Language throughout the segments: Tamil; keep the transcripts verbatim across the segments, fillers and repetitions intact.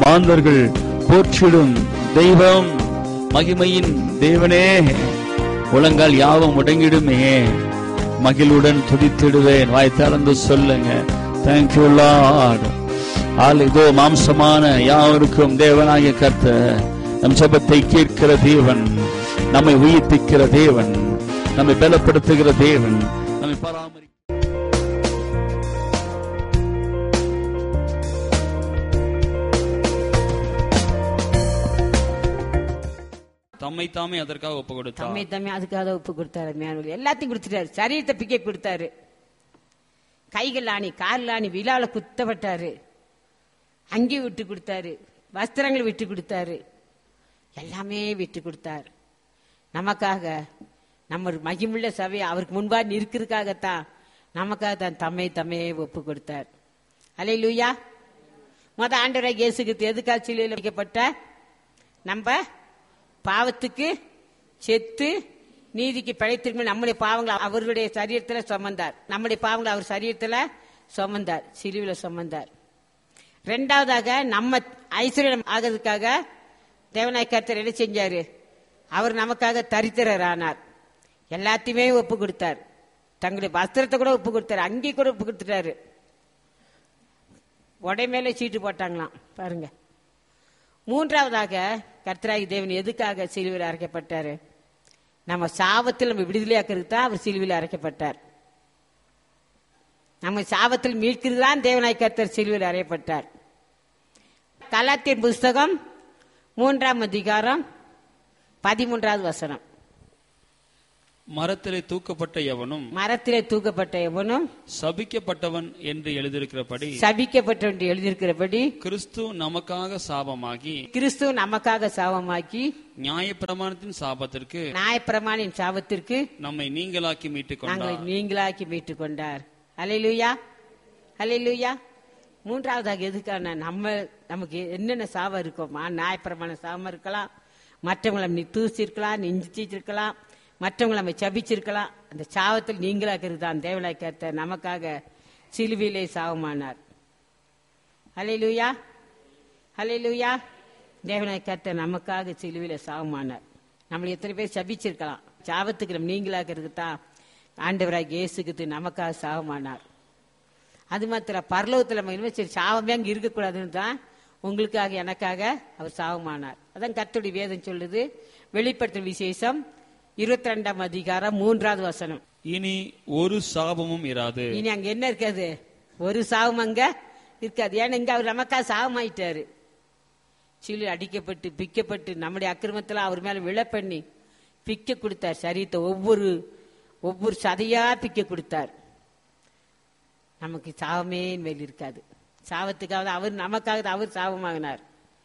மாந்தர்கள் போற்றிடும் தெய்வம், மகிமையின் தேவனே, உலகால் யாவும் முடங்கிடுமே, மகிழுடன் துதித்திடுவேன். வாய் திறந்து சொல்லுங்க. Thank you Lord. ஆல் இதோ மாம்சமான யாவருக்கும் தேவனாகிய கர்த்தர் நம் ஜெபத்தை கேட்கிற தேவன், நம்மை உயிர்ப்பிக்கிற தேவன், நம்மை பலப்படுத்துகிற தேவன், நம்மை பராமரி தம்மை தாமே அதற்காக ஒப்பு கொடுத்தார். தம்மை தாமே அதுக்காக ஒப்பு கொடுத்தாரு. எல்லாத்தையும் கொடுத்துட்டாரு. சரீரத்தை பிக்க கொடுத்தாரு. கைகள் ஆணி, கால் ஆணி, விழால குத்தப்பட்டாரு. அங்கி விட்டு கொடுத்தாரு. வஸ்திரங்களை விட்டு கொடுத்தாரு. எல்லாமே விட்டு கொடுத்தார் நமக்காக. நம்ம மகிமுள்ள சபை அவருக்கு முன்பாக நிற்கிறதுக்காகத்தான், நமக்காக தான் தம்மை தம்மையே ஒப்பு கொடுத்தார். அல்லேலூயா. முத ஆண்டவராகிய இயேசு கிறிஸ்து எதுக்காக சிலுவையில் வைக்கப்பட்ட? நம்ம பாவத்துக்கு செத்து நீதிக்கு பிழைத்திருக்கும் நம்முடைய பாவங்களை அவருடைய சரீரத்தில் சுமந்தார். நம்முடைய பாவங்களை அவர் சரீரத்தில் சுமந்தார், சிலுவையில் சுமந்தார். ரெண்டாவதாக நம்ம ஐஸ்வர்யம் ஆகிறதுக்காக தேவனாய் கர்த்தர் என்ன செஞ்சாரு? அவர் நமக்காக தரித்திரர் ஆனார். எல்லாத்தையுமே ஒப்பு கொடுத்தார். தங்களுடைய வஸ்திரத்தை கூட ஒப்பு கொடுத்தாரு. அங்கி கூட ஒப்பு கொடுத்துட்டாரு. உடை மேலே சீட்டு போட்டாங்களாம் பாருங்க. மூன்றாவதாக கர்த்தராகி தேவன் எதுக்காக சிலுவையில் அரைக்கப்பட்டாரு? நம்ம சாபத்தில் நம்ம விடுதலையாக்கிறதுக்கு தான் அவர் சிலுவையில் அரைக்கப்பட்டார். நம்ம சாபத்தில் மீட்கிறது தான் தேவனாய் கர்த்தர் சிலுவையில் அறையப்பட்டார். கலாத்தியர் புஸ்தகம் மூன்றாம் அதிகாரம் பதிமூன்றாவது வசனம். மரத்திலே தூக்கப்பட்ட எவனும் மரத்திலே தூக்கப்பட்ட எவனும் சபிக்கப்பட்டவன் என்று எழுதியிருக்கிறபடி சபிக்கப்பட்டவன் என்று எழுதியிருக்கிறபடி கிறிஸ்து நமக்காக சாபமாகி கிறிஸ்து நமக்காக சாபமாக்கி நியாயப்பிரமாணத்தின் சாபத்திற்கு நியாயப்பிரமாணின் சாபத்திற்கு நம்மை நீங்களாக்கி மீட்டுக் கொண்டார். நாங்கள் நீங்களாக்கி மீட்டுக் கொண்டார். அல்லேலூயா, அல்லேலூயா. மூன்றாவதாக எதுக்கான நம்ம நமக்கு என்னென்ன சாபம் இருக்குமா? நியாயப்பிரமாண சாபம் இருக்கலாம், மற்றவங்களை நீ தூசிருக்கலாம், நிந்திச்சிருக்கலாம், மற்றவங்களை நம்ம சபிச்சிருக்கலாம். அந்த சாபத்தில் நீங்களாக்கிறது தான் தேவனாய் கர்த்தர் நமக்காக சிலுவையிலே சாபமானார். அல்லேலூயா, அல்லேலூயா. தேவனாய் கர்த்தர் நமக்காக சிலுவையிலே சாபமானார். நம்மளை எத்தனை பேர் சபிச்சிருக்கலாம். சாபத்துக்கு நம்ம நீங்களாக்கிறது தான் ஆண்டவராக இயேசுக்கு நமக்காக சாபமானார். அது மாத்திர பரலோகத்தில் நம்ம இனிமே சரி சாபமே அங்கே இருக்கக்கூடாதுன்னு தான் உங்களுக்காக எனக்காக அவர் சாபமானார். அதான் கர்த்தருடைய வேதம் சொல்லுது. வெளிப்படுத்தும் விசேஷம் இருபத்தி ரெண்டாம் அதிகாரம் மூன்றாவது வசனம். இனி ஒரு சாபமும் இராது. இனி அங்க என்ன இருக்காது? ஒரு சாபம் அங்க இருக்காது. ஏன்னா இங்க அவர் நமக்காக சாபமாயிட்டாரு. சிலு அடிக்கப்பட்டு பிக்கப்பட்டு நம்முடைய அக்கிரமத்தில் அவர் மேல விழ பண்ணி பிக்க கொடுத்தார். சரீரத்தை ஒவ்வொரு ஒவ்வொரு சதையா பிக்க கொடுத்தார். நமக்கு சாபமே மேல் இருக்காது. சாபத்துக்காக அவர் நமக்காக அவர் சாபமாகினார்.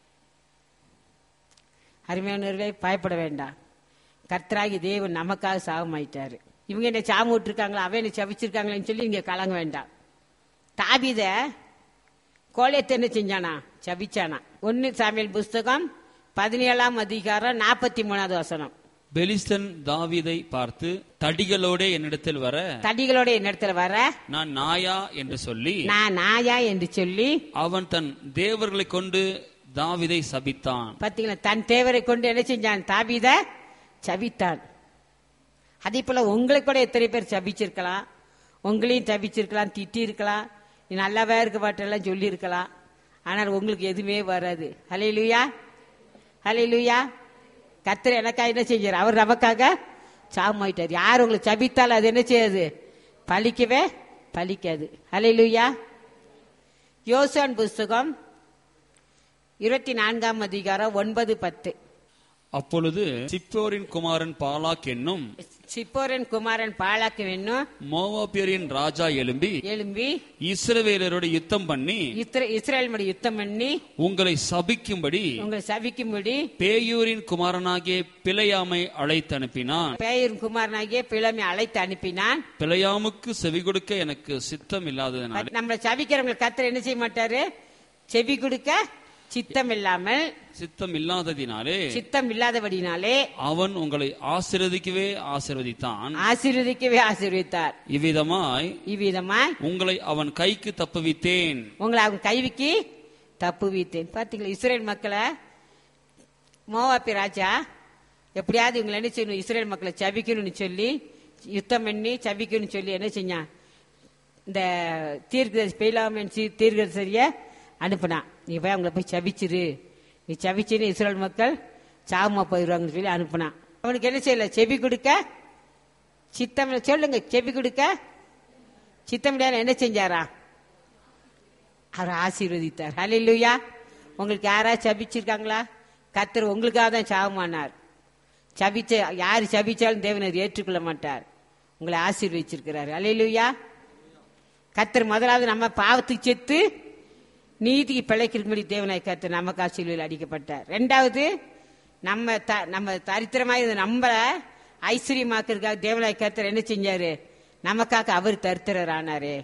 அருமையானவர்களே, பயப்பட வேண்டாம். கர்த்தராகி தேவன் நமக்காக சாபமாயிட்டாரு. இவங்க என்ன சாபம் விட்டுருக்காங்களா, அவன் என்ன சபிச்சிருக்காங்களேன்னு சொல்லி இங்க கலங்க வேண்டாம். தாவீத கோலியத்தை என்ன செஞ்சானா? சபிச்சானா. ஒன்னு சாமுவேல் புஸ்தகம் பதினேழாம் அதிகாரம் நாற்பத்தி மூணாவது வசனம். பெலிஸ்தன் தாவீதை பார்த்து தடிகளோட என்னிடத்தில் வர தடிகளோட என்னிடத்தில் வர நான் நாயா என்று சொல்லி நான் நாயா என்று சொல்லி அவன் தன் தேவர்களை கொண்டு தாவீதை சபித்தான். பாத்தீங்களா? தன் தேவரை கொண்டு என்ன செஞ்சான்? தாவீத சபித்தான். அதே போல உங்களை கூட எத்தனை பேர் சபிச்சிருக்கலாம், உங்களையும் சபிச்சிருக்கலாம், திட்டி இருக்கலாம், நல்லாவே இருக்க மாட்டெல்லாம் சொல்லி இருக்கலாம். ஆனால் உங்களுக்கு எதுவுமே வராது. ஹல்லேலூயா, ஹல்லேலூயா. கர்த்தர் எனக்காக என்ன செஞ்சார்? அவர் நமக்காக சாபமாயிட்டார். யார் உங்களை சபித்தாலும் அது என்ன செய்யாது? பலிக்கவே பலிக்காது. ஹல்லேலூயா. யோசுவாவின் புஸ்தகம் இருபத்தி நான்காம் அதிகாரம் ஒன்பது பத்து. அப்பொழுது சிப்போரின் குமாரன் பாலாக் என்னும் சிப்போரின் குமாரன் பாலாக் என்னும் மோவாபியரின் ராஜா எழும்பி எழும்பி இஸ்ரவேலரோடு யுத்தம் பண்ணி இஸ்ரவேல் மடி யுத்தம் பண்ணி உங்களை சபிக்கும்படி உங்களை சபிக்கும்படி பேயூரின் குமாரனாகிய பிழையாமை அழைத்து அனுப்பினான். பேயூரின் குமாரனாகிய பிழையாமை அழைத்து அனுப்பினான். பிழையாமுக்கு செவி கொடுக்க எனக்கு சித்தம் இல்லாததுனால. நம்மளை சபிக்கிறவங்களை கர்த்தர் என்ன செய்ய மாட்டாரு? செவி கொடுக்க சித்தம் இல்லாமல் சித்தம் இல்லாததினாலே சித்தம் இல்லாதபடினாலே அவன் உங்களை ஆசீர்வதிக்கவே ஆசீர்வதித்தான் ஆசீர்வதிக்கவே ஆசீர்வதித்தார். இவ்விதமாய் இவ்விதமாய் உங்களை அவன் கைக்கு தப்புவித்தேன். உங்களை அவன் கைவிக்கு தப்பு வீத்தேன். பார்த்தீங்களா இஸ்ரேல் மக்களை மோவாப்பி ராஜா எப்படியாவது இவங்களை என்ன செய்யணும், இஸ்ரேல் மக்களை சபிக்கணும்னு சொல்லி யுத்தம் பண்ணி சபிக்கணும்னு சொல்லி என்ன செஞ்சான், இந்த தீர்க்க பெயிலாமன் தீர்க்கதரிசிய அனுப்புனான். நீ போய் அவங்கள போய் சபிச்சிரு, நீ சபிச்சுன்னு இஸ்ரேல் மக்கள் சாவமா போயிடுவாங்கன்னு சொல்லி அனுப்புனான். அவனுக்கு என்ன செய்யல, செவி கொடுக்க சித்தம் சொல்லுங்க, செவி கொடுக்க சித்தம் என்ன செஞ்சாரா, அவர் ஆசீர்வதித்தார். ஹல்லேலூயா. உங்களுக்கு யாராவது சபிச்சிருக்காங்களா? கர்த்தர் உங்களுக்காக தான் சாவமானார். சபிச்ச யாரு சபிச்சாலும் தேவனர் ஏற்றுக்கொள்ள மாட்டார், உங்களை ஆசீர்வதிச்சிருக்கிறார். ஹல்லேலூயா. கர்த்தர் முதலாவது நம்ம பாவத்துக்கு செத்து நீதிக்கு பிழைக்கிறபடி தேவனாய் கர்த்தர் நமக்கு ஆசீர்வாதம் அடிக்கப்பட்டார். ரெண்டாவது நம்ம நம்ம தரித்திரமாய் நம்மள ஐஸ்வர்யமாக்குறதுக்காக தேவனாய் கர்த்தர் என்ன செஞ்சாரு, நமக்காக அவர் தரித்திரர் ஆனாரு.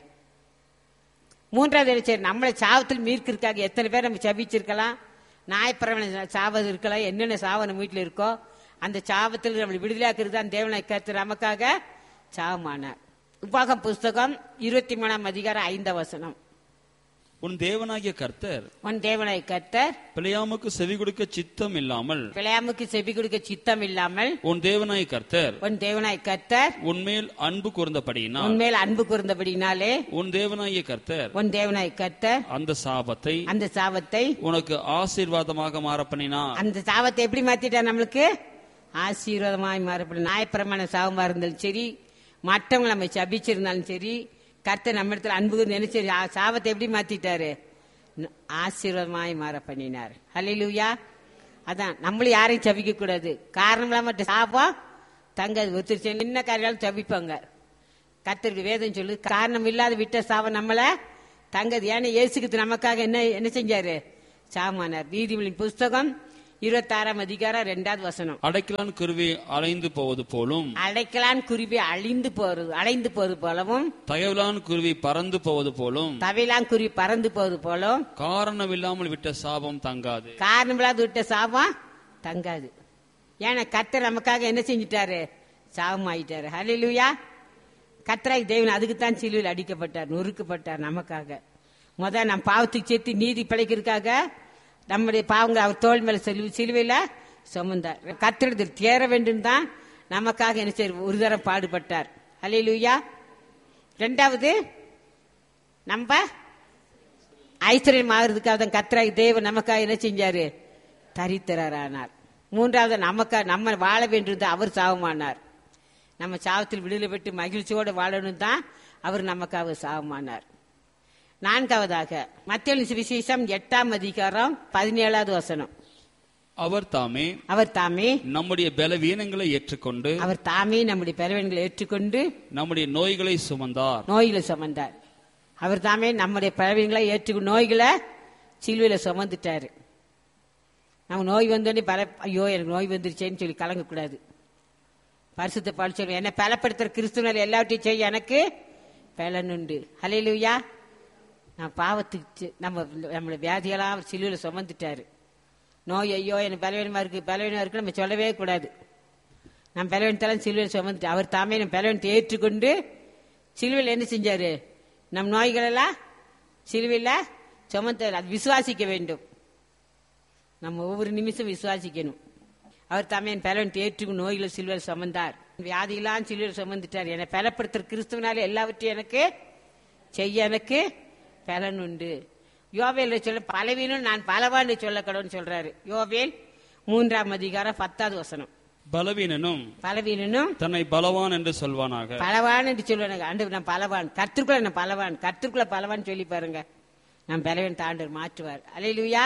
மூன்றாவது என்ன செய்ய, நம்மளை சாவத்தில் மீட்கிறதுக்காக எத்தனை பேர் நம்ம சபிச்சிருக்கலாம், நாயப்பிரவனை சாவது இருக்கலாம், என்னென்ன சாவ நம்ம வீட்டில் இருக்கோ அந்த சாவத்தில் நம்மளை விடுதலையாக்குறது தான் தேவனாய் கர்த்தர் நமக்காக சாவமானார். உபாகம் புஸ்தகம் இருபத்தி மூணாம் அதிகாரம் ஐந்தாம் வசனம். உன் தேவனாகிய கர்த்தர் உன் தேவனாய் கர்த்தர் பிழையாமுக்கு செவி கொடுக்க சித்தம் இல்லாமல் பிழையாமுக்கு செவி கொடுக்க சித்தம் இல்லாமல் உன் தேவனாய் கர்த்தர் உன் தேவனாய் கர்த்தர் உன்மேல் அன்பு கூர்ந்தபடியினால் உன்மேல் அன்பு கூர்ந்தபடினாலே உன் தேவனாகிய கர்த்தர் உன் தேவனாய் கர்த்தர் அந்த சாபத்தை அந்த சாபத்தை உனக்கு ஆசீர்வாதமாக மாற பண்ணினார். அந்த சாபத்தை எப்படி மாத்திட்டார், நம்மளுக்கு ஆசீர்வாதமாய் மாறப்படும். நாயப்பிரமாண சாபமா இருந்தாலும் சரி, மற்றவங்க நம்ம சபிச்சிருந்தாலும் சரி, கர்த்தர் நம்ம இடத்துல அன்பு நினைச்சு சாபத்தை எப்படி மாத்திட்டாரு, ஆசீர்வாதமாய் மாற பண்ணினார். ஹல்லேலூயா. அதான் நம்மளும் யாரையும் சபிக்க கூடாது, காரணம் இல்லாம சாபம் தங்காது. ஒருத்தர் என்ன காரியாலும் சபிப்பாங்க. கர்த்தருக்கு வேதம் சொல்லு, காரணம் இல்லாத விட்ட சாபம் நம்மள தங்கது. ஏன்னா இயேசுக்கு நமக்காக என்ன என்ன செஞ்சாரு, சாமானார். நீதிமொழியின் புஸ்தகம் இருபத்தாறாம் அதிகாரம் இரண்டாவது வசனம். அடைக்கலான் குருவி அலைந்து போவது போலும் அடைக்கலான் குருவி அழிந்து போறது அலைந்து போவது போலவும் தயவலான் குருவி பறந்து போவது போலும் தவைலான் குருவி பறந்து போவது போலும் காரணம் இல்லாமல் விட்ட சாபம் தங்காது. காரணம் இல்லாத விட்ட சாபம் தங்காது. ஏன்னா கர்த்தர் நமக்காக என்ன செஞ்சிட்டாரு, சாபம் ஆயிட்டாரு. ஹல்லேலூயா. கர்த்தராய் தேவன் அதுக்குத்தான் சிலுவையில் அடிக்கப்பட்டார், நொறுக்கப்பட்டார் நமக்காக. முதல் நம் பாவத்துக்கு சேர்த்து நீதி பிழைக்கிறதுக்காக நம்முடைய பாவங்கள் அவர் தோல் மேல சிலுவையில சுமந்தார். கர்த்தரிடத்தில் தேர வேண்டும் தான் நமக்காக என்ன செய்ய ஒரு தரம் பாடுபட்டார். ஹல்லேலூயா. ரெண்டாவது நம்ம ஐஸ்வர்யம் ஆகிறதுக்காக தான் கர்த்தராய் தேவன் நமக்காக என்ன செஞ்சாரு, தரித்திரரானார். மூன்றாவது நமக்காக நம்ம வாழ வேண்டும் தான் அவர் சாபமானார். நம்ம சாவத்தில் விடுதலை பெற்று மகிழ்ச்சியோடு வாழணும் தான் அவர் நமக்காக சாபமானார். நான்காவதாக மத்தேயு சுவிசேஷம் எட்டாம் அதிகாரம் பதினேழாவது வசனம். அவர் தாமே அவர் தாமே நம்முடைய பலவீனங்களை ஏற்றுக்கொண்டு அவர் தாமே நம்முடைய பலவீனங்களை ஏற்றுக்கொண்டு நம்முடைய நோய்களை சுமந்தார் நோய்களை சுமந்தார். அவர் தாமே நம்முடைய பலவீனங்களை ஏற்று நோய்களை சிலுவையில சுமந்துட்டாரு. நம்ம நோய் வந்தோடனே பல ஐயோ எனக்கு நோய் வந்துருச்சேன்னு சொல்லி கலங்கக்கூடாது. பரிசுத்த பால் சொல்லுவோம், என்னை பலப்படுத்துற கிறிஸ்துவ எல்லாவற்றையும் செய்ய எனக்கு பலனுண்டு. ஹல்லேலூயா. நான் பாவத்துக்கு நம்ம நம்மளோட வியாதியெல்லாம் சிலுவையில சுமந்துட்டாரு. நோய் ஐயோ எனக்கு பலவீனமா இருக்கு பலவீனமா இருக்கு நம்ம சொல்லவே கூடாது. நம்ம பலவீனத்தெல்லாம் சிலுவையில் சுமந்துட்டு அவர் தாமே நம்ம பலவீனத்தை ஏற்றுக்கொண்டு சிலுவையில் என்ன செஞ்சாரு, நம் நோய்களெல்லாம் சிலுவையில் சுமந்த அது விசுவாசிக்க வேண்டும். நம்ம ஒவ்வொரு நிமிஷம் விசுவாசிக்கணும். அவர் தாமே என் பலவீனத்தை ஏற்றுக்கொண்டு நோய்களை சிலுவையில் சுமந்தார், வியாதியெல்லாம் சிலுவையில் சுமந்துட்டார். என்னை பலப்படுத்துற கிறிஸ்துவனால எல்லாவற்றையும் எனக்கு செய்ய எனக்கு பலன் உண்டு. யோவேல் சொல்ல பலவீனம் நான் பலவான் சொல்ல கடவுன்னு சொல்றாரு. யோவேல் மூன்றாம் அதிகாரம் பத்தாவது வசனம். பலவீனனும் பலவீனனும் தன்னை பலவான் என்று சொல்வானாக. பலவான் என்று சொல்லுவாங்க. ஆண்டவர் நான் பலவான், கர்த்தருக்குள்ள நான் பலவான், கர்த்தருக்குள்ள பலவான் சொல்லி பாருங்க. நான் பலவீனத்தை ஆண்டவர் மாற்றுவார். அல்லேலூயா.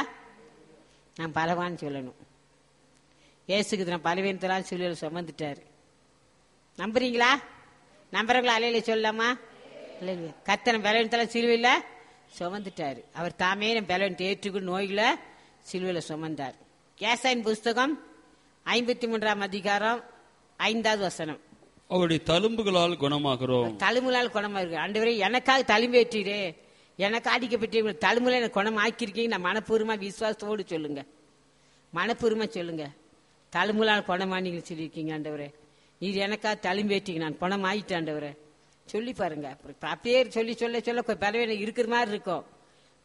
நான் பலவான் சொல்லணும். இயேசுக்கு நான் பலவீனத்தெல்லாம் சொல்லி சுமந்துட்டாரு. நம்புறீங்களா? நம்புறவங்களா? அல்லேலூயா சொல்லலாமா? அல்லேலூயா. கர்த்தர் பலவீனத்தெல்லாம் சிலுவையில சுமந்துட்டாரு. அவர் தாமே நம் பலவீனத்தை ஏற்றுக்கொண்டு நோய்களை சிலுவையில சுமந்தார். ஏசாயின் புஸ்தகம் ஐம்பத்தி மூன்றாம் அதிகாரம் ஐந்தாவது வசனம். அவருடைய தழும்புகளால் குணமாகிறோம். தழும்புகளால் குணமாகிறோம். ஆண்டவரே எனக்காக தழும்பேற்றீரே, எனக்கு அடிக்கப்பட்டு தழும்புல எனக்கு குணம் ஆக்கியிருக்கீங்க. நான் மனப்பூர்வமா விசுவாசத்தோடு சொல்லுங்க, மனப்பூர்வமா சொல்லுங்க. தழும்புகளால் குணமானீங்க சொல்லியிருக்கீங்க ஆண்டவரே. நீர் எனக்காக தழும்பேற்றீங்க, நான் குணம் ஆயிட்டேன் ஆண்டவரே சொல்லி பாருங்க. அப்படியே சொல்லி சொல்ல சொல்ல பலவீனம் இருக்கிற மாதிரி இருக்கும்.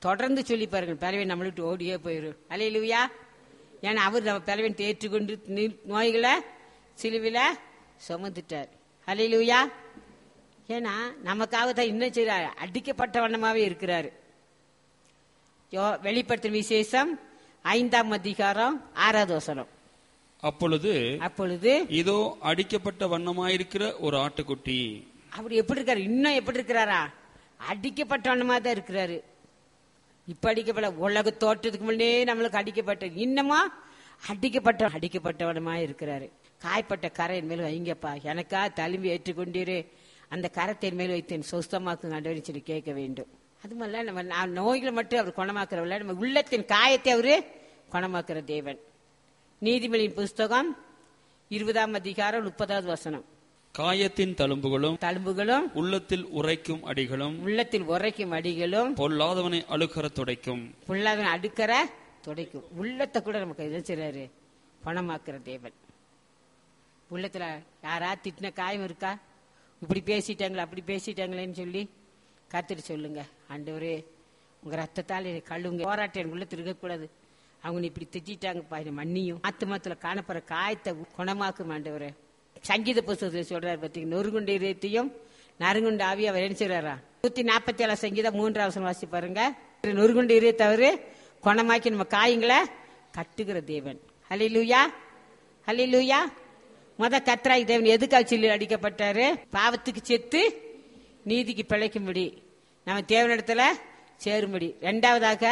தொடர்ந்து சொல்லி பாருங்க, பலவீனம் நம்மளை விட்டு ஓடியே போயிடும். அல்லேலூயா. ஏன்னா அவர் நம்ம பலவீனத்தை ஏற்றுக்கொண்டு நோய்களை சிலுவில சுமந்துட்டார். அல்லேலூயா. ஏன்னா நமக்காக தான் இன்னும் செய்றாரு, அடிக்கப்பட்ட வண்ணமாவே இருக்கிறாரு. வெளிப்படுத்தும் விசேஷம் ஐந்தாம் அதிகாரம் ஆறாவது வசனம். அப்பொழுது அப்பொழுது இதோ அடிக்கப்பட்ட வண்ணமாயிருக்கிற ஒரு ஆட்டுக்குட்டி. அப்படி எப்படி இருக்காரு? இன்னும் எப்படி இருக்கிறாரா? அடிக்கப்பட்ட வண்ணமா தான் இருக்கிறாரு. இப்ப அடிக்கப்பட உலக தோற்றத்துக்கு முன்னே நம்மளுக்கு அடிக்கப்பட்ட, இன்னமா அடிக்கப்பட்ட அடிக்கப்பட்டவனமா இருக்கிறாரு. காய்ப்பட்ட கரையின் மேல் வைங்கப்பா, எனக்கா தழும்பி ஏற்றுக்கொண்டீரே, அந்த கரத்தின் மேல் வைத்தேன் சொஸ்தமாக்கு ஆண்டவரே சொல்லி கேட்க வேண்டும். அது மாதிரிலாம் நம்ம நோய்களை மட்டும் அவர் குணமாக்குறவில்ல, நம்ம உள்ளத்தின் காயத்தை அவரு குணமாக்குற தேவன். நீதிமொழியின் புஸ்தகம் இருபதாம் அதிகாரம் முப்பதாவது வசனம். காயத்தின் தழும்புகளும் தழும்புகளும் உள்ளத்தில் உரைக்கும் அடிகளும் உள்ளத்தில் உரைக்கும் அடிகளும் பொல்லாதவனை அழுக்கற துடைக்கும். பொல்லாதவனை அடுக்கற துடைக்கும். உள்ளத்தை கூட நமக்கு எது செய்றாரு? பணமாக்குற தேவன். உள்ளத்துல யாரா திட்டின காயம் இருக்கா? இப்படி பேசிட்டாங்களா அப்படி பேசிட்டாங்களேன்னு சொல்லி காத்துட்டு சொல்லுங்க, ஆண்டவரே உங்க ரத்தத்தால் கழுவுங்க. போராட்டம் என் உள்ளத்தில் இருக்கக்கூடாது. அவங்க இப்படி திட்டாங்கப்பா, மண்ணியும் ஆத்மாத்துல காணப்படுற காயத்தை குணமாக்கும் ஆண்டவரே. சங்கீத புஸ்தகத்தில் சொல்றாரு பார்த்தீங்க, நொறுங்குண்ட இதயத்தையும் நறுங்குண்ட ஆவி அவர் என்ன செய்றாரா? நூத்தி நாற்பத்தி ஏழு சங்கீதம் மூன்றாவது வாசி பாருங்க. நொறுங்குண்ட இதயத்தை அவரு குணமாக்கி நம்ம காயங்களை கட்டுகிற தேவன். ஹல்லேலூயா, ஹல்லேலூயா. முத கர்த்தராகிய தேவன் எதுக்காக சொல்லி அடிக்கப்பட்டாரு? பாவத்துக்கு செத்து நீதிக்கு பிழைக்கும்படி, நம்ம தேவனிடத்துல சேரும்படி. இரண்டாவதாக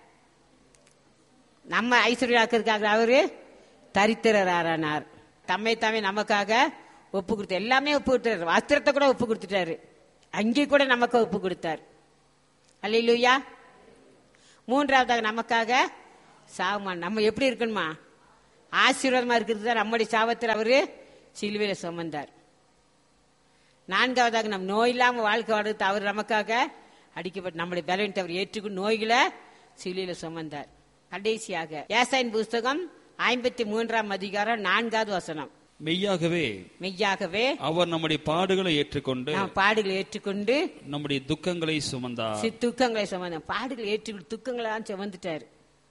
நம்ம ஐஸ்வர்யாக்கிறதுக்காக அவரு தரித்திரரானார். தம்மை தாமே நமக்காக ஒப்பு கொடுத்து எல்லாமே ஒப்பு கொடுத்தாரு. வஸ்திரத்தை கூட ஒப்பு கொடுத்துட்டாரு. அங்கே கூட நமக்கு ஒப்பு கொடுத்தார். அல்லேலூயா. மூன்றாவதாக நமக்காக சாவுமான். நம்ம எப்படி இருக்கணுமா? ஆசீர்வாதமா இருக்கிறது தான் நம்முடைய சாபத்தில் அவரு சிலுவையில சுமந்தார். நான்காவதாக நம் நோய் இல்லாம வாழ்க்கை வாழ்றது அவர் நமக்காக அடிக்கப்பட்டு நம்முடைய பலவீனத்தை அவர் ஏற்றுக்கொண்டு நோய்களை சிலுவையில சுமந்தார். கடைசியாக ஏசாயின் புஸ்தகம் ஐம்பத்தி மூன்றாம் அதிகாரம் நான்காவது வசனம். மெய்யாகவே மெய்யாகவே அவர் நம்முடைய பாடுகளை ஏற்றுக்கொண்டு பாடுகளை ஏற்றுக்கொண்டு நம்முடைய துக்கங்களை சுமந்தார். துக்கங்களை சுமந்தார். பாடுகளை ஏற்றுக்கொண்டு துக்கங்களாம் சுமந்துட்டாரு.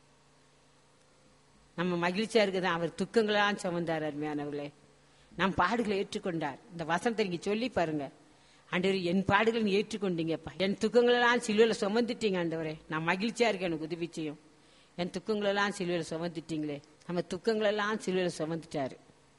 நம்ம மகிழ்ச்சியா இருக்குதான், அவர் துக்கங்களாம் சுமந்தார். அருமையானவர்களே, நம் பாடுகளை ஏற்றுக்கொண்டார். இந்த வசனத்தை நீங்க சொல்லி பாருங்க, ஆண்டவரே என் பாடுகளை நீ ஏற்றுக்கொண்டீங்கப்பா, என் துக்கங்களெல்லாம் சிலுவையில சுமந்துட்டீங்க ஆண்டவரே, நான் மகிழ்ச்சியா இருக்கேன், எனக்கு உதவி செய்யும். என் துக்கங்களெல்லாம் சிலுவையில சுமந்துட்டீங்களே. நம்ம துக்கங்களெல்லாம் சிலுவையில சுமந்துட்டாரு.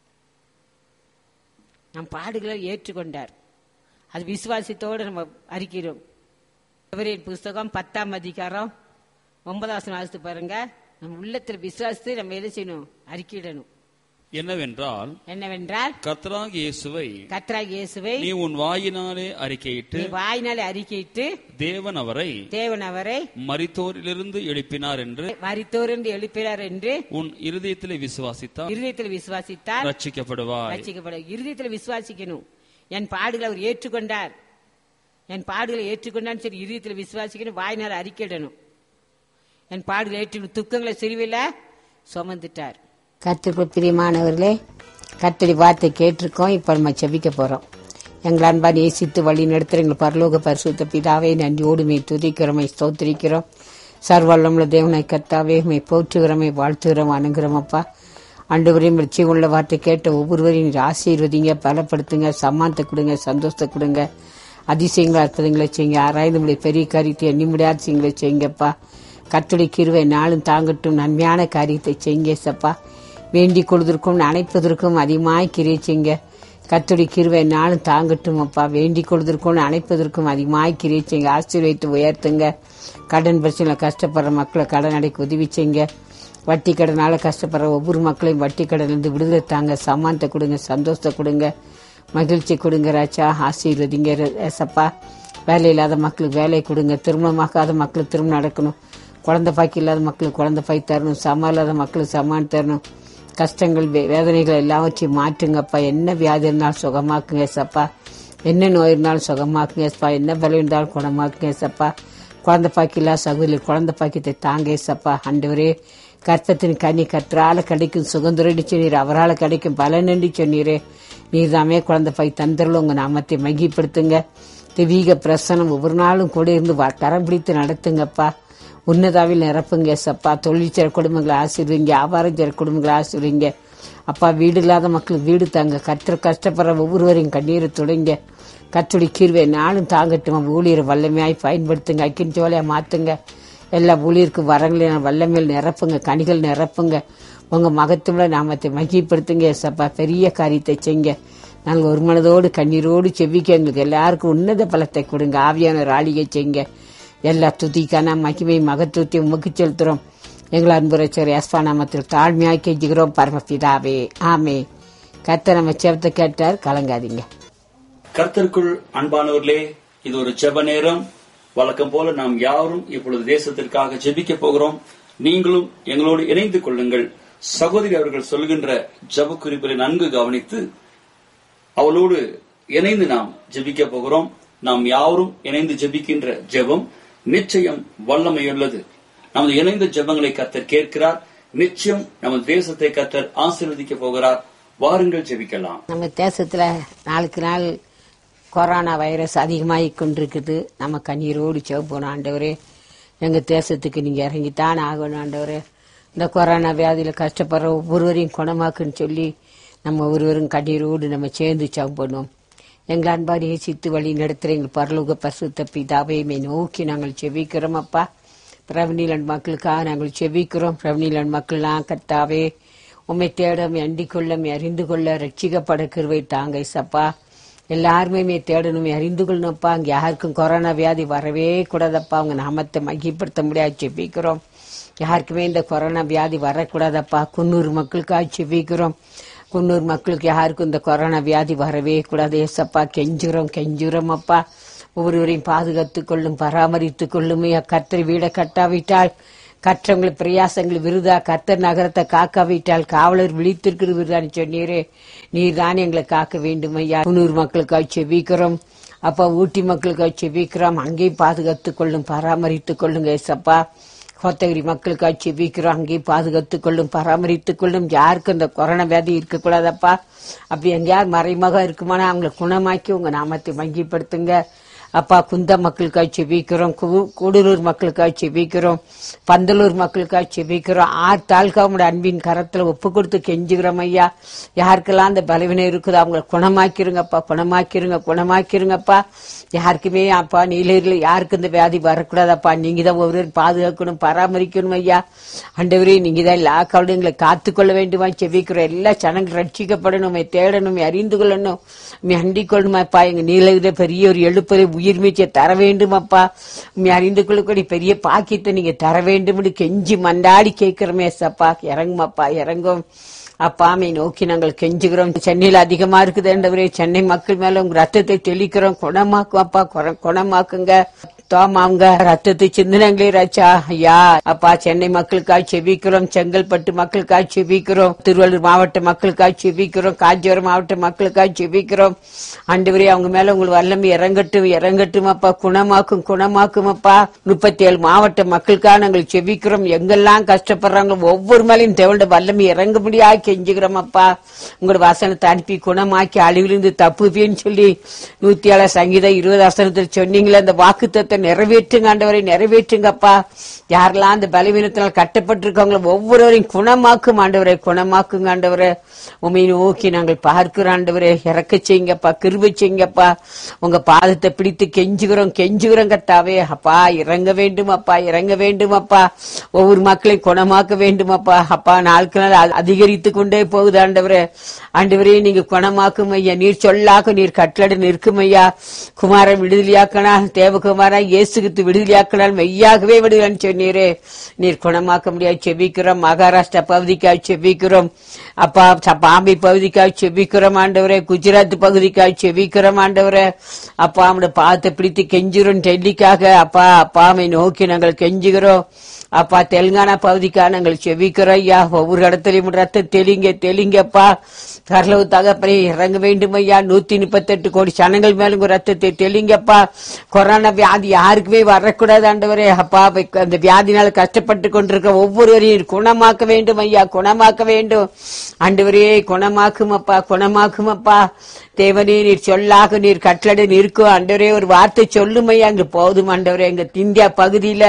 நம் பாடுகளை ஏற்றுக்கொண்டார். அது விசுவாசத்தோடு நம்ம அறிக்கிறோம். எபிரேயர் புஸ்தகம் பத்தாம் அதிகாரம் ஒன்பதாம் வாசித்து பாருங்க. நம்ம உள்ளத்தில் விசுவாசத்தை நம்ம எதை செய்யணும்? அறிக்கையிடணும். என்னவென்றால் என்னவென்றால் கர்த்தராகிய இயேசுவை கர்த்தராகிய இயேசுவை நீ உன் வாயினாலே அறிக்கையிட்டு வாயினாலே அறிக்கையிட்டு தேவன் அவரை தேவன் அவரை மரித்தோரிலிருந்து எழுப்பினார் என்று மரித்தோரிலிருந்து எழுப்பினார் என்று உன் இருதயத்திலே விசுவாசித்தார் இருதயத்தில் விசுவாசித்தார் ரட்சிக்கப்படுவாய். ரட்சிக்கப்பட இருதயத்தில் விசுவாசிக்கணும். என் பாடுகளை அவர் ஏற்றுக்கொண்டார், என் பாடுகளை ஏற்றுக்கொண்டான்னு சரி இருதயத்தில் விசுவாசிக்கணும், வாயினால அறிக்கையிடணும். என் பாடுகளை ஏற்று துக்கங்களை சிலுவையில சுமந்துட்டார். கர்த்தருக்குள் பிரியமானவர்களே, கர்த்தருடைய வார்த்தை கேட்டிருக்கோம். இப்ப நம்ம செபிக்க போறோம். எங்கள் அன்பா நேசித்து வழி நடத்துற எங்கள் பரலோக பரிசுத்த பிதாவே, நன்றியோடு மே துதிக்கிறோமை ஸ்தோத்திரிக்கிறோம். சர்வல்லமுள்ள தேவனை கர்த்தாவே மே போற்றுகிறோமை வாழ்த்துகிறோம் அணுகிறோம். அப்பா ஆண்டவரையும் உள்ள வார்த்தை கேட்ட ஒவ்வொருவரையும் நீர் ஆசீர்வதிங்க, பலப்படுத்துங்க, சம்மானத்தை கொடுங்க, சந்தோஷத்தை கொடுங்க, அதிசயங்களை அற்புதங்களை செய்யுங்க. ஆராய்ந்து நம்முடைய பெரிய காரியத்தை எண்ணி முடியாத செய்யுங்களை செய்யுங்கப்பா. கர்த்தருடைய கிருபை நாளும் தாங்கட்டும், நன்மையான காரியத்தை செய்யுங்க சப்பா. வேண்டிக் கொள்வதற்கும் அணைப்பதற்கும் அதிகமாய் கிரியை செய்யுங்க. கர்த்தருடைய கிருபை நாளும் தாங்கட்டும் அப்பா. வேண்டிக் கொள்வதற்கும் அணைப்பதற்கும் அதிகமாய் கிரியை செய்யுங்க. ஆசீர்வதித்து உயர்த்துங்க. கடன் பிரச்சனை கஷ்டப்படுற மக்களை கடன் அடைக்க உதவி செய்யுங்க. வட்டி கடனால கஷ்டப்படுற ஒவ்வொரு மக்களையும் வட்டி கடனிலிருந்து விடுதலை தாங்க, சமானத்தை கொடுங்க, சந்தோஷத்தை கொடுங்க, மகிழ்ச்சி கொடுங்க ராஜா. ஆசீர்வதிங்க ஏசப்பா. வேலை இல்லாத மக்களுக்கு வேலை கொடுங்க, திருமணமாக்காத மக்களுக்கு திருமணம் நடக்கணும், குழந்தை பாக்கி இல்லாத மக்களுக்கு குழந்தை பாக்கி தரணும், சமம் இல்லாத மக்களுக்கு சமான் தரணும். கஷ்டங்கள் வேதனைகள் எல்லாவற்றையும் மாற்றுங்கப்பா. என்ன வியாதி இருந்தாலும் சுகமாக்குங்க ஏசப்பா. என்ன நோய் இருந்தாலும் சுகமாக்குங்க ஏசப்பா. என்ன பலம் இருந்தாலும் குணமாக்குங்க ஏசப்பா. குழந்தை பாக்கி இல்லாத சகோதரி குழந்தை பாக்கியத்தை தாங்க ஏசப்பா. ஆண்டவரே, கர்த்தத்தின் கனி கற்றால கிடைக்கும், சுகந்துரன்னு சொன்னீர், அவரால் கிடைக்கும் பலன் என்று சொன்னீரே. நீர் தாமே குழந்தை பாக்கி தந்தரில் உங்க நாமத்தை மகிப்படுத்துங்க. தெய்வீக பிரசனம் ஒவ்வொரு நாளும் கூட இருந்து கரம் பிடித்து நடத்துங்கப்பா. உன்னதாவில் நிரப்புங்க சப்பா. தொழில் செய்கிற குடும்பங்களை ஆசீர்வீங்க, வியாபாரம் செய்கிற குடும்பங்களை ஆசீர்வீங்க அப்பா. வீடு இல்லாத மக்களுக்கு வீடு தாங்க. கற்று கஷ்டப்படுற ஒவ்வொருவரையும் கண்ணீரை தொடங்க. கற்றுடி கீர்வை நாளும் தாங்கட்டும். ஊழியரை வல்லமையாய் பயன்படுத்துங்க. அக்கின் ஜோலையா மாத்துங்க. எல்லா ஊழியருக்கும் வரங்களையும் வல்லமையில் நிரப்புங்க, கனிகள் நிரப்புங்க. உங்க மகத்துவ நாமத்தை மகிப்படுத்துங்க சப்பா. பெரிய காரியத்தை செய்ங்க. நாங்கள் ஒரு மனதோடு கண்ணீரோடு செவிக்க எங்களுக்கு எல்லாருக்கும் உன்னத பலத்தை கொடுங்க. ஆவியான ஒரு ஆளிகை செய்ங்க. எல்லா துதிக்கான மகிமை மகத்துவத்தை உமக்கு செலுத்துறோம். எங்கள் அன்புரைச்சர் எஸ்பா நாமத்தில் தாழ்மையாய் கெஞ்சுகிறோம் பரமபிதாவே, ஆமே. கர்த்தர் நம்ம செவத்தை கேட்டார், கலங்காதீங்க. கர்த்தருக்குள் அன்பானவர்களே, இது ஒரு ஜெப நேரம். வழக்கம் போல நாம் யாரும் இப்பொழுது தேசத்திற்காக ஜெபிக்க போகிறோம். நீங்களும் எங்களோடு இணைந்து கொள்ளுங்கள். சகோதரி அவர்கள் சொல்கின்ற ஜெப குறிப்புகளை நன்கு கவனித்து அவளோடு இணைந்து நாம் ஜெபிக்க போகிறோம். நாம் யாரும் இணைந்து ஜெபிக்கின்ற ஜெபம் நிச்சயம் வல்லமையுள்ளது. நமது இணைந்த ஜெபங்களை கர்த்தர் கேட்கிறார். நிச்சயம் நமது தேசத்தை கர்த்தர் ஆசீர்வதிக்க போகிறார். வாருங்கள் ஜெபிக்கலாம். நம்ம தேசத்துல நாளுக்கு நாள் கொரோனா வைரஸ் அதிகமாகி கொண்டிருக்குது. நம்ம கண்ணீரோடு ஜெபிப்போம். ஆண்டவரே, எங்க தேசத்துக்கு நீங்க இறங்கித்தான் ஆகணும் ஆண்டவரே. இந்த கொரோனா வியாதியில கஷ்டப்படுற ஒவ்வொருவரையும் குணமாக்குன்னு சொல்லி நம்ம ஒருவரும் கண்ணீரோடு நம்ம சேர்ந்து ஜெபிப்போம். எங்கள் அன்பாடி சித்து வழி நடத்துகிற எங்கள் பரலோக பரிசுத்த பிதாவை நோக்கி நாங்கள் செபிக்கிறோம் அப்பா. பிரவனிலன் மக்களுக்காக நாங்கள் செபிக்கிறோம். பிரவனிலன் மக்கள்லாம் கர்த்தாவே உம்மை தேட அண்டிக் கொள்ள அறிந்து கொள்ள ரட்சிக்கப்பட கிருபை தாங்க சப்பா. எல்லாருமே தேடணும், அறிந்து கொள்ளணும்ப்பா. அங்கே யாருக்கும் கொரோனா வியாதி வரவே கூடாதப்பா. அவங்க நாமத்தை மகிப்படுத்த முடியாது செபிக்கிறோம். யாருக்குமே இந்த கொரோனா வியாதி வரக்கூடாதப்பா. குன்னூர் மக்களுக்காக செபிக்கிறோம். குன்னூர் மக்களுக்கு யாருக்கும் இந்த கொரோனா வியாதி வரவே கூடாது ஏசப்பா. கெஞ்சுறோம் கெஞ்சுறோம் அப்பா. ஒவ்வொருவரையும் பாதுகாத்துக் கொள்ளும், பராமரித்துக் கொள்ளும். கர்த்தர் வீடை கட்டாவிட்டால் கற்றவங்களை பிரயாசங்கள் விருதா. கர்த்தர் நகரத்தை காக்காவிட்டால் காவலர் விழித்திருக்கிற விருதான்னு சொன்னீரே. நீர் தான் எங்களை காக்க வேண்டும் ஐயா. குன்னூர் மக்களுக்காக செபிக்கிறோம் அப்பா. ஊட்டி மக்களுக்காக செபிக்கிறோம். அங்கேயும் பாதுகாத்துக் கொள்ளும், பராமரித்துக் கொள்ளுங்க ஏசப்பா. கோத்தகிரி மக்களுக்காக செபிக்கிறோம். அங்கேயும் பாதுகாத்துக் கொள்ளும், பராமரித்துக் கொள்ளும். யாருக்கும் இந்த கொரோனா வியாதி இருக்கக்கூடாதப்பா. அப்படி எங்கேயாவது மறைமுகம் இருக்குமானா அவங்களை குணமாக்கி உங்க நாமத்தை மகிப்படுத்துங்க அப்பா. குந்த மக்களுக்காக செபிக்கிறோம். கூடலூர் மக்களுக்காக செபிக்கிறோம். பந்தலூர் மக்களுக்காக செபிக்கிறோம். ஆறு தாலுகாவோட அன்பின் கரத்துல ஒப்பு கொடுத்து கெஞ்சுகிறோம் ஐயா. யாருக்கெல்லாம் அந்த பலவீனம் இருக்குதோ அவங்களை குணமாக்கிருங்கப்பா, குணமாக்கிருங்க, குணமாக்கிருங்கப்பா. யாருக்குமே அப்பா நீலகிரில யாருக்கு இந்த வியாதி வரக்கூடாதப்பா. நீங்க தான் ஒவ்வொரு பாதுகாக்கணும், பராமரிக்கணும் ஐயா. ஆண்டவரே, நீங்க தான் எல்லா கவலையும் எங்களை காத்துக்கொள்ள வேண்டுமா செபிக்கிறோம். எல்லா ஜனங்கள் ரட்சிக்கப்படணும், தேடணும், அறிந்து கொள்ளணும், அண்டிக் கொள்ளணுமாப்பா. எங்க நீலகிரில பெரிய ஒரு எழுப்பறை உயிர் மீச்சை தர வேண்டுமாப்பா. அறிந்து கொள்ளக்கூடிய பெரிய பாக்கியத்தை நீங்க தர வேண்டும் கெஞ்சி மண்டாடி கேட்கிறோமே சப்பா. இறங்குமாப்பா, இறங்கும் அப்பா. மை நோக்கி நாங்கள் கெஞ்சுகிறோம். சென்னையில அதிகமா இருக்குதுன்றவரே, சென்னை மக்கள் மேல உங்க ரத்தத்தை தெளிக்கிறோம். குணமாக்கும் அப்பா, குணமாக்குங்க. தோமாங்க ரத்தத்தை சிந்தனங்களே ராச்சா ஐயா. அப்பா, சென்னை மக்களுக்காக செபிக்கிறோம். செங்கல்பட்டு மக்களுக்காக செபிக்கிறோம். திருவள்ளூர் மாவட்ட மக்களுக்காக செபிக்கிறோம். காஞ்சிபுரம் மாவட்ட மக்களுக்காக செபிக்கிறோம். ஆண்டவரே, அவங்க மேல உங்களுக்கு வல்லமை இறங்கட்டும், இறங்கட்டும் அப்பா. குணமாக்கும், குணமாக்கும் அப்பா. முப்பத்தி ஏழு மாவட்ட மக்களுக்காக நாங்கள் செபிக்கிறோம். எங்கெல்லாம் கஷ்டப்படுறாங்க ஒவ்வொரு மேலையும் தேவண்ட வல்லமை இறங்க முடியாது கெஞ்சுகிறோம் அப்பா. உங்களோட வசனத்தை அனுப்பி குணமாக்கி அழிவிலிருந்து தப்புப்பேன்னு சொல்லி நூத்தி ஏழு சங்கீதம் இருபது வசனத்தில் சொன்னீங்களே, அந்த வாக்குத்தத்தை நிறைவேற்றுங்க ஆண்டவரை, நிறைவேற்றுங்கப்பா. யாரெல்லாம் அந்த பலவீனத்தினால் கட்டப்பட்டிருக்காங்களோ ஒவ்வொருவரையும் குணமாக்கும் ஆண்டவரை, குணமாக்குங்க ஆண்டவரை. உண்மை நோக்கி நாங்கள் பார்க்கிறோம் ஆண்டவரே. இறக்க செய்யுங்கப்பா, கிருபை செய்யுங்கப்பா. உங்க பாதத்தை பிடித்து கெஞ்சுகிறோம், கெஞ்சுகிறோம் கர்த்தாவே. அப்பா, இறங்க வேண்டும் அப்பா, இறங்க வேண்டும் அப்பா. ஒவ்வொரு மக்களையும் குணமாக்க வேண்டும் அப்பா. அப்பா, நாளுக்கு நாள் அதிகரித்து கொண்டே போகுது ஆண்டவரே. ஆண்டவரே, நீங்க குணமாக்கும் ஐயா. நீர் சொல்லாக்க நீர் கட்டளை நிற்கும் ஐயா. குமாரன் விடுதலையாக்கனா, தேவகுமாரா இயேசுக்கு விடுதலையாக்கினால் மெய்யாகவே விடுதலைன்னு சொன்னீரே. நீர் குணமாக்க முடியாது செபிக்கிறோம். மகாராஷ்டிரா பகுதிக்காக செபிக்கிறோம் அப்பா. பாம்பே பகுதிக்காக செபிக்கிறோம் ஆண்டவரே. குஜராத் பகுதிக்காக செபிக்கிறோம் ஆண்டவரே. அப்பா, நம்முடைய பாதத்தை பிடித்து கெஞ்சுகிறோம் டெல்லிக்காக அப்பா. அப்பாவை நோக்கி நாங்கள் கெஞ்சுகிறோம் அப்பா. தெலுங்கானா பகுதிக்காக நாங்கள் செபிக்கிறோம் ஐயா. ஒவ்வொரு இடத்துலயும் ரத்த தெளிங்க, தெளிங்கப்பா. கர்லவு தகப்பனே, இறங்க வேண்டும் ஐயா. நூத்தி முப்பத்தி எட்டு கோடி ஜனங்கள் மேலும் ரத்தத்தை தெளிங்கப்பா. கொரோனா வியாதி யாருக்குமே வரக்கூடாது ஆண்டவரே. அப்பா, அந்த வியாதினால கஷ்டப்பட்டு கொண்டிருக்க ஒவ்வொருவரையும் குணமாக்க வேண்டும் ஐயா, குணமாக்க வேண்டும் ஆண்டவரே. குணமாக்கும் அப்பா, குணமாக்கும் அப்பா. தேவனே, நீர் சொல்லாக நீர் கட்டளை நிற்கும் ஆண்டவரே. ஒரு வார்த்தை சொல்லும் ஐயா, அங்க போதும் ஆண்டவரே. எங்க இந்தியா பகுதியில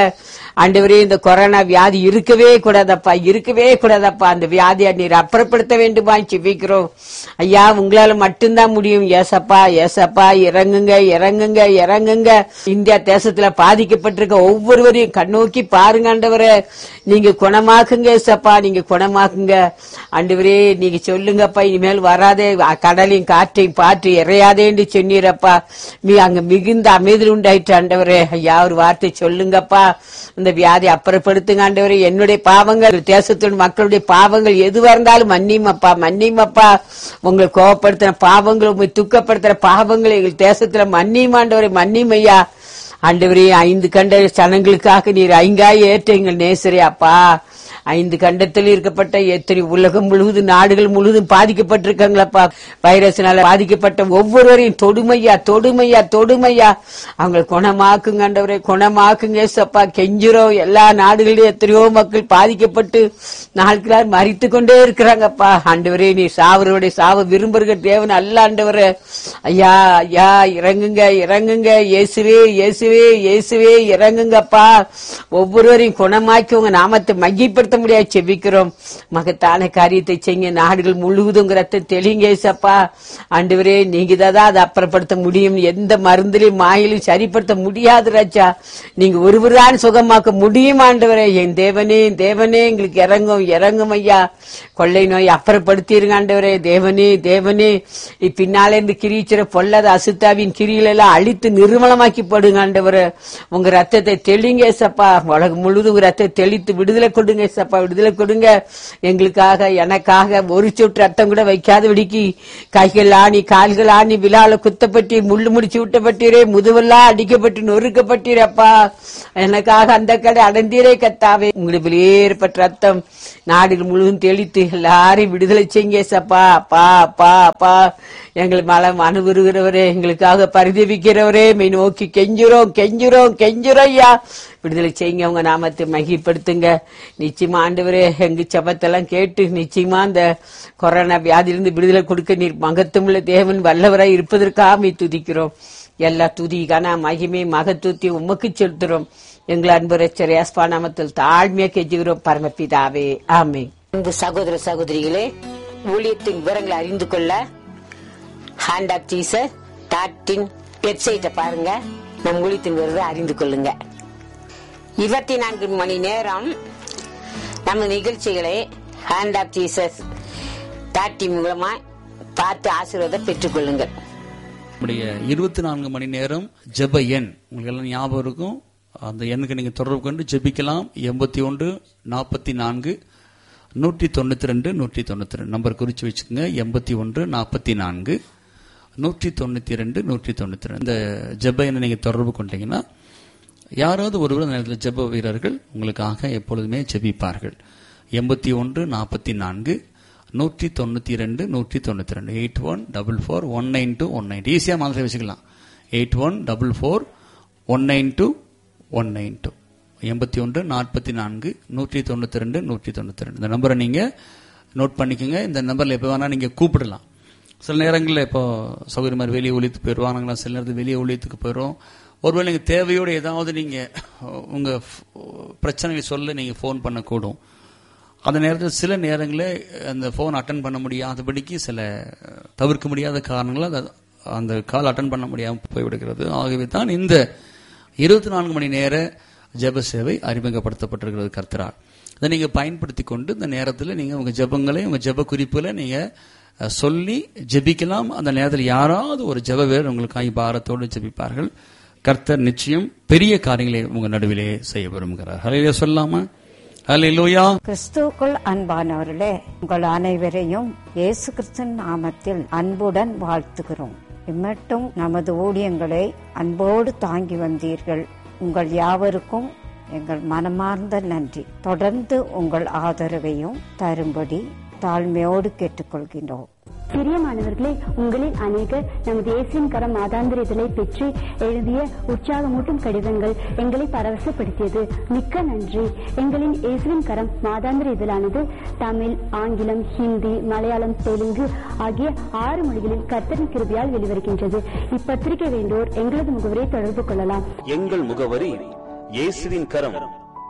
ஆண்டவரே இந்த கொரோனா வியாதி இருக்கவே கூடாதப்பா, இருக்கவே கூடாதப்பா. அந்த வியாதியை நீர் அப்புறப்படுத்த வேண்டுமா செபிக்கிறோம் ஐயா. உங்களால மட்டும்தான் முடியும். ஏசப்பா, ஏசப்பா, இறங்குங்க, இறங்குங்க, இறங்குங்க. இந்தியா தேசத்துல பாதிக்கப்பட்டிருக்க ஒவ்வொருவரையும் கண்ணோக்கி பாருங்க ஆண்டவரே. நீங்க குணமாக்குங்க ஏசப்பா, நீங்க குணமாக்குங்க ஆண்டவரே. நீங்க சொல்லுங்கப்பா, இனிமேல் வராதே, கடலையும் காற்றையும் பாற்று இறையாதே என்று சொன்னீரப்பா. நீ அங்க மிகுந்த அமைதல் உண்டாயிற்று ஆண்டவரே. ஐயா, ஒரு வார்த்தை சொல்லுங்கப்பா, இந்த வியாதி அப்புறப்படுத்துங்க ஆண்டவரே. என்னுடைய பாவங்கள், தேசத்தோட மக்களுடைய பாவங்கள் எதுவா இருந்தாலும் மன்னிமப்பா, மன்னிமப்பா. உங்களை கோபப்படுத்தின பாவங்கள், உங்களை துக்கப்படுத்துற பாவங்கள் எங்கள் தேசத்துல மன்னிமாண்டவரை, மன்னிமையா ஆண்டவரே. ஐந்து கண்ட சனங்களுக்காக நீர் ஐங்காய் ஏற்ற எங்கள் நேசரே அப்பா. ஐந்து கண்டத்தில் இருக்கப்பட்ட எத்தனை உலகம் முழுவதும், நாடுகள் முழுவதும் பாதிக்கப்பட்டிருக்காங்களப்பா. வைரஸ்னால பாதிக்கப்பட்ட ஒவ்வொருவரையும் தொடுமையா, தொடுமையா, தொடுமையா அவங்க குணமாக்குங்க ஆண்டவரே, குணமாக்குங்க சப்பா. கெஞ்சுறோம். எல்லா நாடுகளிலும் எத்தனையோ மக்கள் பாதிக்கப்பட்டு நாட்களால் மறித்து கொண்டே இருக்கிறாங்கப்பா. ஆண்டவரே, நீ சாவருடைய சாவ விரும்புகிற தேவன் அல்ல ஆண்டவரே. ஐயா, ஐயா, இறங்குங்க, இறங்குங்க. இயேசுவே, இயேசுவே, இயேசுவே, இறங்குங்கப்பா. ஒவ்வொருவரையும் குணமாக்கி உங்க நாமத்தை மகிப்படுத்த முடியாது செபிக்கிறோம். மகத்தான காரியத்தை செய்ய நாடுகள் முழுவதும் ரத்த தெளிங்க ஏசப்பா. ஆண்டவரே, நீங்க தான் அதை அப்புறப்படுத்த முடியும். எந்த மருந்திலையும் மாயிலும் சரிப்படுத்த முடியாது ராஜா. நீங்க ஒருவர்தான் சுகமாக்க முடியும் ஆண்டவரே. என் தேவனே, தேவனே, எங்களுக்கு இறங்கும், இறங்கும் ஐயா. கொள்ளை நோய் அப்புறப்படுத்திருங்க ஆண்டவரே. தேவனே, தேவனே, பின்னால இருந்து கிரீச்சிற பொல்லாத அசுத்தாவின் கிரிகள் எல்லாம் அழித்து நிர்மலமாக்கி போடுங்க ஆண்டவரே. உங்க ரத்தத்தை தெளிங்க ஏசப்பா. உலகம் முழுவதும் ரத்தத்தை தெளித்து விடுதலை கொடுங்க ஏசப்பா, விடுதலை கொடுங்க. எங்களுக்காக, எனக்காக ஒரு சொட்டு ரத்தம் கூட வைக்காத விடிக்கி கைகள் ஆணி, கால்கள் ஆணி, விழால குத்தப்பட்டு முள்ளு முடிச்சு விட்டப்பட்டீரே, முதுவெல்லாம் அடிக்கப்பட்டு நொறுக்கப்பட்டீரப்பா. எனக்காக அந்த கடை அடந்தீரே கத்தாவே. உங்களுக்கு வெளியேறப்பட்ட ரத்தம் நாடுகள் முழுவதும் தெளித்து எல்லாரையும் விடுதலை செய்ய சப்பா. அப்பா, அப்பா, அப்பா, எங்களை மலம் அனுபவிக்கிறவரே, எங்களுக்காக பரிதவிக்கிறவரே, மெய் நோக்கி கெஞ்சுறோம், கெஞ்சுறோம், கெஞ்சுறோம் ஐயா. விடுதலை செய்யுங்க, உங்க நாமத்தை மகிப்படுத்துங்க. நிச்சயமா ஆண்டவரே, எங்க சபத்தெல்லாம் கேட்டு நிச்சயமா அந்த கொரோனா வியாதியிலிருந்து விடுதலை கொடுக்க நீர் மகத்துவமுள்ள தேவன் வல்லவராய் இருப்பதற்காக துதிக்கிறோம். எல்லா துதிக்கான மகிமை மகத்துவத்தை உமக்கு செலுத்துறோம். எங்கள் அன்பு ரட்சகர் இயேசுவா நாமத்தில் தாழ்மையா கெஞ்சுகிறோம் பரமபிதாவே, ஆமென். அன்பு சகோதர சகோதரிகளே, ஊழியத்தின் விவரங்களை அறிந்து கொள்ள hand of Jesus dot in வெப்சைட்டை பாருங்க. நம் ஊழியத்தின் விவரத்தை அறிந்து கொள்ளுங்க. இருபத்தி நான்கு மணி நேரம் நம்ம நிகழ்ச்சிகளை hand of Jesus dot in மூலமா பார்த்து ஆசீர்வாதம் பெற்றுக் கொள்ளுங்கள். நம்முடைய இருபத்தி நான்கு மணி நேரம் ஜெப எண் உங்களுக்கு எல்லாம் ஞாபகம் இருக்கும். அந்த எண்ணுக்கு நீங்க தொடர்பு கொண்டு ஜெபிக்கலாம். எண்பத்தி ஒன்று நாற்பத்தி நான்கு நூற்றி தொண்ணூத்தி ரெண்டு நூற்றி தொண்ணூத்தி ரெண்டு நம்பர் குறிச்சு வச்சுக்கோங்க. எண்பத்தி ஒன்று நாற்பத்தி நான்கு நூற்றி தொண்ணூத்தி ரெண்டு நூற்றி தொண்ணூத்தி ரெண்டு இந்த ஜெப எண்ணை நீங்க தொடர்பு கொண்டீங்கன்னா யாராவது ஒருவர் அந்த நேரத்தில் ஜெப வீரர்கள் உங்களுக்காக எப்பொழுதுமே ஜெபிப்பார்கள். எண்பத்தி ஒன்று நாற்பத்தி நான்கு நூற்றி தொண்ணூத்தி ரெண்டு நூற்றி தொண்ணூத்தி ரெண்டு eight one double four one nine two one nine ஈஸியா மாதிரி வச்சுக்கலாம். Eight one double four one nine two one nine two எண்பத்தி ஒன்று நாற்பத்தி நான்கு நூற்றி தொண்ணூத்தி ரெண்டு நூற்றி தொண்ணூத்தி ரெண்டு இந்த நம்பரை நீங்க நோட் பண்ணிக்கோங்க. இந்த நம்பர்ல எப்ப வேணா நீங்க கூப்பிடலாம். சில நேரங்களில் இப்போ சௌகரிய மாதிரி வெளியே ஒழித்துக்கு போயிடுவாங்களா, சில நேரத்தில் வெளியே ஒழித்துக்கு போயிடும். ஒருவேளை நீங்க தேவையோடு ஏதாவது நீங்க உங்க பிரச்சனையை சொல்ல நீங்க போன் பண்ணக்கூடும். அந்த நேரத்தில் சில நேரங்களில் அந்த போன் அட்டன் பண்ண முடியாதபடிக்கு சில தவிர்க்க முடியாத காரணங்களால் அந்த கால் அட்டன் பண்ண முடியாமல் போய்விடுகிறது. ஆகவே தான் இந்த இருபத்தி நான்கு மணி நேர ஜெப சேவை அறிமுகப்படுத்தப்பட்டிருக்கிறது கர்த்தரால். இதை நீங்க பயன்படுத்தி கொண்டு இந்த நேரத்தில் நீங்க உங்க ஜெபங்களை உங்க ஜெப குறிப்புல நீங்க சொல்லி ஜெபிக்கலாம். அந்த நேரத்தில் யாராவது ஒரு ஜெப வீரர் உங்களுக்காக பாரத்தோடு ஜெபிப்பார்கள். கர்த்தர் நிச்சயம் பெரிய காரியங்களை உங்க நடுவிலே செய்ய விரும்புகிறார். ஹல்லேலூயா சொல்லாமா? ஹல்லேலூயா. கிறிஸ்துவுக்குள் அன்பானவர்களே, உங்கள் அனைவரையும் இயேசு கிறிஸ்துவின் நாமத்தில் அன்புடன் வாழ்த்துகிறோம். இம்மட்டும் நமது ஊழியங்களை அன்போடு தாங்கி வந்தீர்கள். உங்கள் யாவருக்கும் எங்கள் மனமார்ந்த நன்றி. தொடர்ந்து உங்கள் ஆதரவையும் தரும்படி தாழ்மையோடு கேட்டுக்கொள்கின்றோம். பிரியமானவர்களே, உங்களில் அநேகர் நமது இயேசுவின் கரம் மாதாந்திர இதழை பெற்று எழுதிய உற்சாகமூட்டும் கடிதங்கள் எங்களை பரவசப்படுத்தியது. மிக்க நன்றி. எங்களின் இயேசுவின் கரம் மாதாந்திர இதழானது தமிழ், ஆங்கிலம், ஹிந்தி, மலையாளம், தெலுங்கு ஆகிய ஆறு மொழிகளில் கர்த்தரின் கிருபையால் வெளிவருகின்றது. இப்பத்திரிகை வேண்டோர் எங்களது முகவரியை தொடர்பு கொள்ளலாம். எங்கள் முகவரி இயேசுவின் கரம்,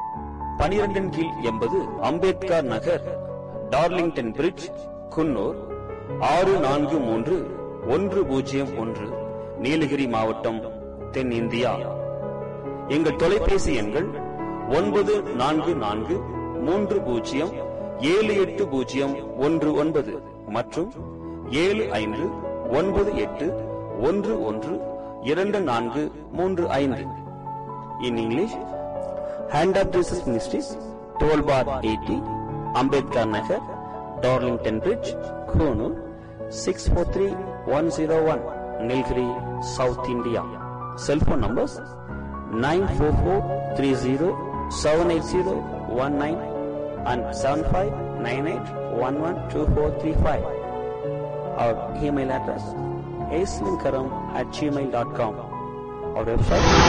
பனிரெண்டின் கீழ் எண்பது அம்பேத்கர் நகர், டார்லிங்டன் பிரிட்ஜ், குன்னூர் ஆறு நான்கு மூன்று ஒன்று பூஜ்ஜியம் ஒன்று, நீலகிரி மாவட்டம், தென்னிந்தியா. எங்கள் தொலைபேசி எண்கள் ஒன்பது நான்கு நான்கு மூன்று பூஜ்ஜியம் ஏழு எட்டு பூஜ்ஜியம் ஒன்று ஒன்பது மற்றும் ஏழு ஐந்து ஒன்பது எட்டு ஒன்று ஒன்று இரண்டு நான்கு மூன்று ஐந்து. In English, Hand of Jesus Ministries, twelve bar eighty, Ambedkar Nagar, Darlington Bridge, Konoor, six four three one zero one, Nilgiri, South India. Cell phone numbers nine four four three zero seven eight zero one nine and seven five nine eight one one two four three five. Our email address aislinkaram at gmail dot com. Our website